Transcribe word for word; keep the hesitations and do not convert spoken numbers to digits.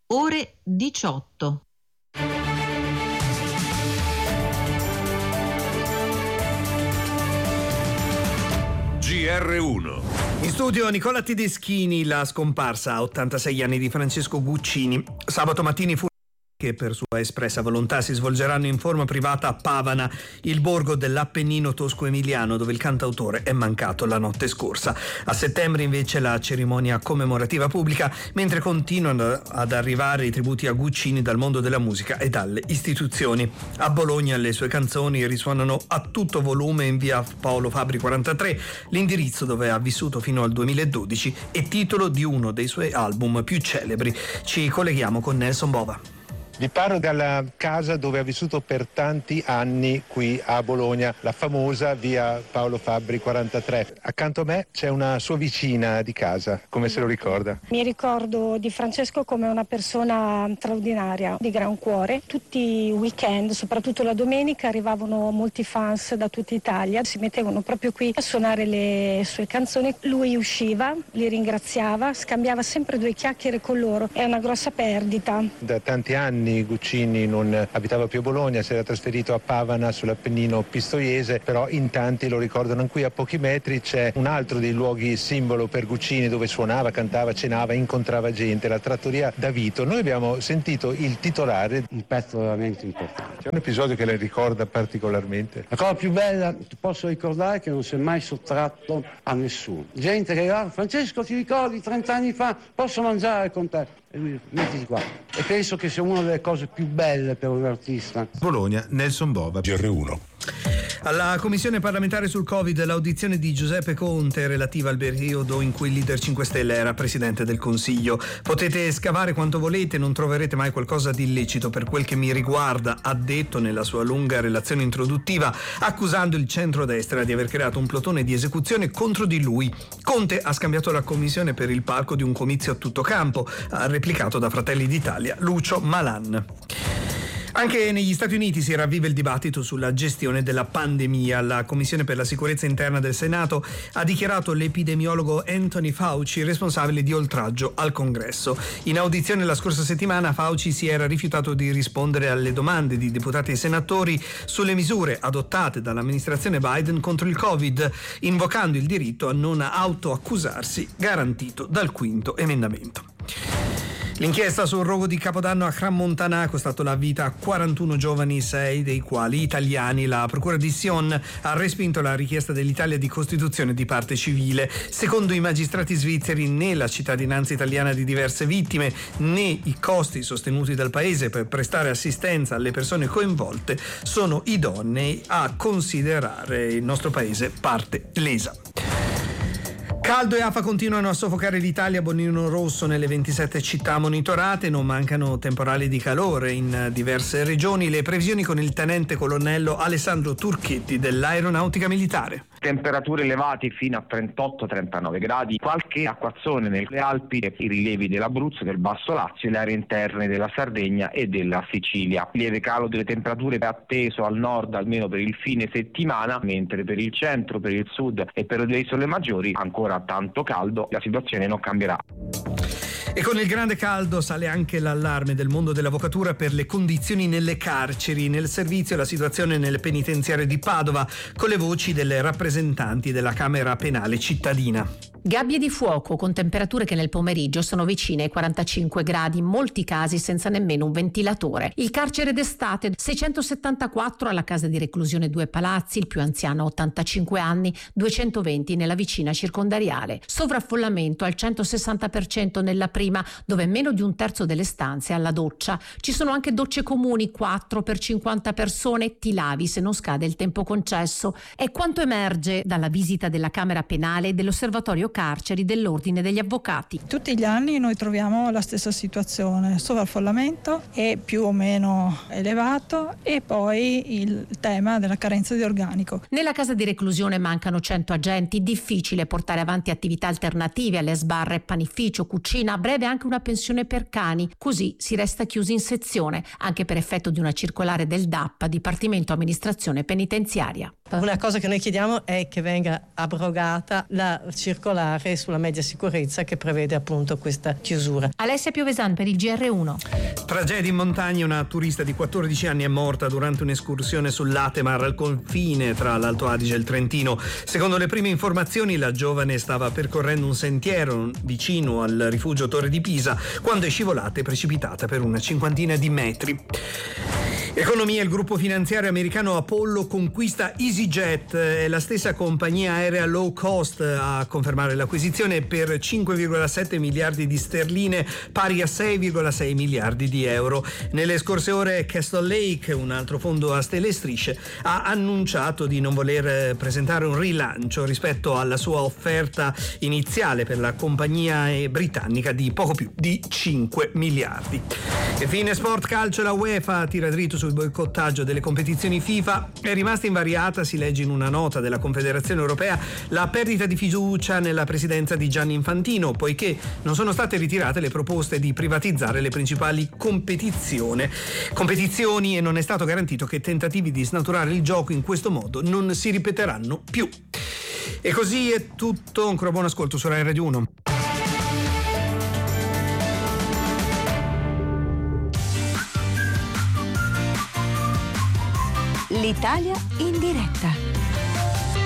ore diciotto. G R uno. In studio Nicola Tedeschini, la scomparsa a ottantasei anni di Francesco Guccini. Sabato mattini fu che per sua espressa volontà si svolgeranno in forma privata a Pavana, il borgo dell'Appennino tosco-emiliano dove il cantautore è mancato la notte scorsa. A settembre invece la cerimonia commemorativa pubblica, mentre continuano ad arrivare i tributi a Guccini dal mondo della musica e dalle istituzioni. A Bologna le sue canzoni risuonano a tutto volume in via Paolo Fabri quarantatré, l'indirizzo dove ha vissuto fino al duemiladodici e titolo di uno dei suoi album più celebri. Ci colleghiamo con Nelson Bova. Vi parlo dalla casa dove ha vissuto per tanti anni qui a Bologna, la famosa via Paolo Fabri quarantatré. Accanto a me c'è una sua vicina di casa, come se lo ricorda? Mi ricordo di Francesco come una persona straordinaria, di gran cuore. Tutti i weekend, soprattutto la domenica, arrivavano molti fans da tutta Italia, si mettevano proprio qui a suonare le sue canzoni. Lui usciva, li ringraziava, scambiava sempre due chiacchiere con loro. È una grossa perdita. Da tanti anni Guccini non abitava più a Bologna, si era trasferito a Pavana sull'Appennino pistoiese, però in tanti lo ricordano. Qui a pochi metri c'è un altro dei luoghi simbolo per Guccini dove suonava, cantava, cenava, incontrava gente, la trattoria da Vito. Noi abbiamo sentito il titolare, un pezzo veramente importante. C'è un episodio che le ricorda particolarmente? La cosa più bella ti posso ricordare è che non si è mai sottratto a nessuno. Gente che arrivava: Francesco, ti ricordi trent'anni fa, posso mangiare con te? E lui, mettiti qua. E penso che sia una delle cose più belle per un artista. Bologna, Nelson Bova, G R uno. Alla Commissione parlamentare sul Covid l'audizione di Giuseppe Conte relativa al periodo in cui il leader cinque Stelle era presidente del Consiglio. Potete scavare quanto volete, non troverete mai qualcosa di illecito per quel che mi riguarda, ha detto nella sua lunga relazione introduttiva, accusando il centrodestra di aver creato un plotone di esecuzione contro di lui. Conte ha scambiato la Commissione per il palco di un comizio a tutto campo, ha replicato da Fratelli d'Italia Lucio Malan. Anche negli Stati Uniti si ravviva il dibattito sulla gestione della pandemia. La Commissione per la sicurezza interna del Senato ha dichiarato l'epidemiologo Anthony Fauci responsabile di oltraggio al Congresso. In audizione la scorsa settimana Fauci si era rifiutato di rispondere alle domande di deputati e senatori sulle misure adottate dall'amministrazione Biden contro il Covid, invocando il diritto a non autoaccusarsi garantito dal quinto emendamento. L'inchiesta sul rogo di Capodanno a Crans-Montana ha costato la vita a quarantuno giovani, sei dei quali italiani. La procura di Sion ha respinto la richiesta dell'Italia di costituzione di parte civile. Secondo i magistrati svizzeri, né la cittadinanza italiana di diverse vittime né i costi sostenuti dal paese per prestare assistenza alle persone coinvolte sono idonei a considerare il nostro paese parte lesa. Caldo e afa continuano a soffocare l'Italia, bollino rosso nelle ventisette città monitorate, non mancano temporali di calore in diverse regioni. Le previsioni con il tenente colonnello Alessandro Turchetti dell'Aeronautica Militare. Temperature elevate fino a trentotto trentanove gradi, qualche acquazzone nelle Alpi, i rilievi dell'Abruzzo, del Basso Lazio, le aree interne della Sardegna e della Sicilia. Lieve calo delle temperature atteso al nord almeno per il fine settimana, mentre per il centro, per il sud e per le isole maggiori ancora tanto caldo, la situazione non cambierà. E con il grande caldo sale anche l'allarme del mondo dell'avvocatura per le condizioni nelle carceri, nel servizio e la situazione nelle penitenziarie di Padova, con le voci delle rappresentanti della Camera Penale cittadina. Gabbie di fuoco con temperature che nel pomeriggio sono vicine ai quarantacinque gradi, in molti casi senza nemmeno un ventilatore. Il carcere d'estate, seicentosettantaquattro alla casa di reclusione Due Palazzi, il più anziano ottantacinque anni, duecentoventi nella vicina circondariale. Sovraffollamento al centosessanta per cento nella prima, dove meno di un terzo delle stanze è alla doccia. Ci sono anche docce comuni, quattro per cinquanta persone, ti lavi se non scade il tempo concesso. È quanto emerge dalla visita della Camera Penale e dell'Osservatorio Carceri dell'Ordine degli Avvocati. Tutti gli anni noi troviamo la stessa situazione, sovraffollamento è più o meno elevato e poi il tema della carenza di organico. Nella casa di reclusione mancano cento agenti, difficile portare avanti attività alternative alle sbarre, panificio, cucina, a breve anche una pensione per cani, così si resta chiusi in sezione, anche per effetto di una circolare del D A P, Dipartimento Amministrazione Penitenziaria. Una cosa che noi chiediamo è che venga abrogata la circolare sulla media sicurezza che prevede appunto questa chiusura. Alessia Piovesan per il G R uno. Tragedia in montagna, una turista di quattordici anni è morta durante un'escursione sull'Atemar al confine tra l'Alto Adige e il Trentino. Secondo le prime informazioni la giovane stava percorrendo un sentiero vicino al rifugio Torre di Pisa quando è scivolata e precipitata per una cinquantina di metri. Economia, il gruppo finanziario americano Apollo conquista EasyJet, è la stessa compagnia aerea low cost a confermare l'acquisizione per cinque virgola sette miliardi di sterline, pari a sei virgola sei miliardi di euro. Nelle scorse ore Castle Lake, un altro fondo a stelle e strisce, ha annunciato di non voler presentare un rilancio rispetto alla sua offerta iniziale per la compagnia britannica di poco più di cinque miliardi. E fine sport calcio, la UEFA tira dritto sul boicottaggio delle competizioni FIFA. È rimasta invariata, si legge in una nota della Confederazione Europea, la perdita di fiducia nella presidenza di Gianni Infantino, poiché non sono state ritirate le proposte di privatizzare le principali competizioni competizioni e non è stato garantito che tentativi di snaturare il gioco in questo modo non si ripeteranno più. E così è tutto, ancora buon ascolto su Rai Radio uno. L'Italia in diretta.